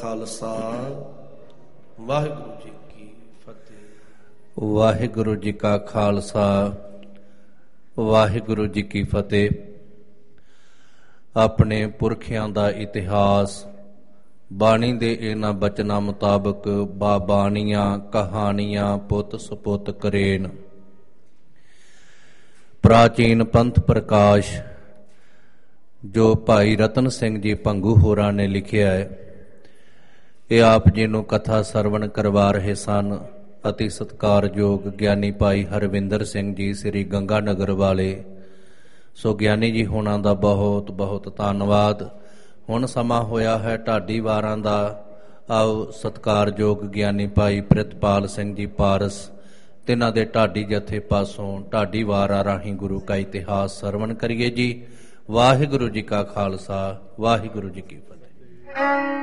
ਖਾਲਸਾ ਵਾਹਿਗੁਰੂ ਜੀ ਕੀ ਫਤਿਹ। ਵਾਹਿਗੁਰੂ ਜੀ ਕਾ ਖਾਲਸਾ ਵਾਹਿਗੁਰੂ ਜੀ ਕੀ ਫਤਿਹ। ਆਪਣੇ ਪੁਰਖਿਆਂ ਦਾ ਇਤਿਹਾਸ ਬਾਣੀ ਦੇ ਇਹਨਾਂ ਬਚਨਾਂ ਮੁਤਾਬਕ ਬਾਣੀਆਂ ਕਹਾਣੀਆਂ ਪੁੱਤ ਸਪੁੱਤ ਕਰੇਨ। ਪ੍ਰਾਚੀਨ ਪੰਥ ਪ੍ਰਕਾਸ਼ ਜੋ ਭਾਈ ਰਤਨ ਸਿੰਘ ਜੀ ਭੰਗੂ ਹੋਰਾਂ ਨੇ ਲਿਖਿਆ ਹੈ, ਇਹ ਆਪ ਜੀ ਨੂੰ ਕਥਾ ਸਰਵਣ ਕਰਵਾ ਰਹੇ ਸਨ। ਅਤੀ ਸਤਿਕਾਰਯੋਗ ਗਿਆਨੀ ਭਾਈ ਹਰਵਿੰਦਰ ਸਿੰਘ ਜੀ ਸ੍ਰੀ ਗੰਗਾ ਨਗਰ ਵਾਲੇ। ਸੋ ਗਿਆਨੀ ਜੀ ਹੋਣਾ ਦਾ ਬਹੁਤ ਬਹੁਤ ਧੰਨਵਾਦ। ਹੁਣ ਸਮਾਂ ਹੋਇਆ ਹੈ ਢਾਡੀ ਵਾਰਾਂ ਦਾ। ਆਓ ਸਤਿਕਾਰਯੋਗ ਗਿਆਨੀ ਭਾਈ ਪ੍ਰਿਤਪਾਲ ਸਿੰਘ ਜੀ ਪਾਰਸ ਤਿੰਨਾਂ ਦੇ ਢਾਡੀ ਜਥੇ ਪਾਸੋਂ ਢਾਡੀ ਵਾਰਾਂ ਰਾਹੀਂ ਗੁਰੂ ਕਾ ਇਤਿਹਾਸ ਸਰਵਣ ਕਰੀਏ ਜੀ। ਵਾਹਿਗੁਰੂ ਜੀ ਕਾ ਖਾਲਸਾ ਵਾਹਿਗੁਰੂ ਜੀ ਕੀ ਫਤਿਹ।